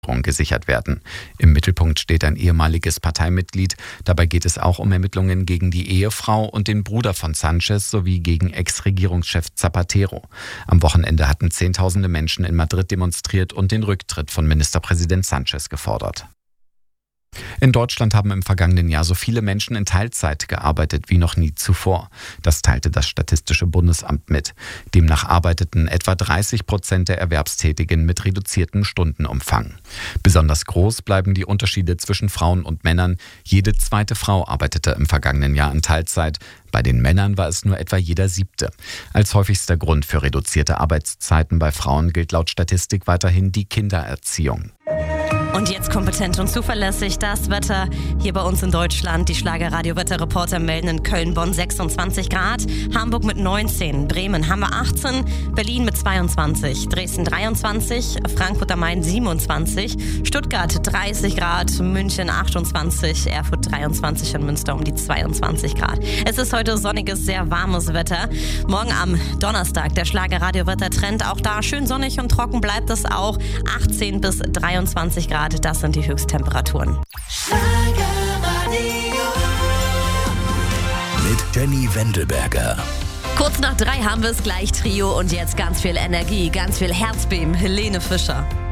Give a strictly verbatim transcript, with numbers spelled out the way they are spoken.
gesichert werden. Im Mittelpunkt steht ein ehemaliges Parteimitglied. Dabei geht es auch um Ermittlungen gegen die Ehefrau und den Bruder von Sánchez sowie gegen Ex-Regierungschef Zapatero. Am Wochenende hatten Zehntausende Menschen in Madrid demonstriert und den Rücktritt von Ministerpräsident Sánchez gefordert. In Deutschland haben im vergangenen Jahr so viele Menschen in Teilzeit gearbeitet wie noch nie zuvor. Das teilte das Statistische Bundesamt mit. Demnach arbeiteten etwa dreißig Prozent der Erwerbstätigen mit reduziertem Stundenumfang. Besonders groß bleiben die Unterschiede zwischen Frauen und Männern. Jede zweite Frau arbeitete im vergangenen Jahr in Teilzeit. Bei den Männern war es nur etwa jeder siebte. Als häufigster Grund für reduzierte Arbeitszeiten bei Frauen gilt laut Statistik weiterhin die Kindererziehung. Und jetzt kompetent und zuverlässig das Wetter hier bei uns in Deutschland. Die Schlager-Radio-Wetterreporter melden in Köln, Bonn sechsundzwanzig Grad, Hamburg mit neunzehn, Bremen haben wir achtzehn, Berlin mit zweiundzwanzig, Dresden dreiundzwanzig, Frankfurt am Main siebenundzwanzig, Stuttgart dreißig Grad, München achtundzwanzig, Erfurt dreiundzwanzig und Münster um die zweiundzwanzig Grad. Es ist heute sonniges, sehr warmes Wetter. Morgen am Donnerstag der Schlager-Radio-Wettertrend. Auch da schön sonnig und trocken bleibt es auch. achtzehn bis dreiundzwanzig Grad. Das sind die Höchsttemperaturen. Mit Jenny Wendelberger. Kurz nach drei haben wir es gleich, Trio. Und jetzt ganz viel Energie, ganz viel Herzbeben. Helene Fischer.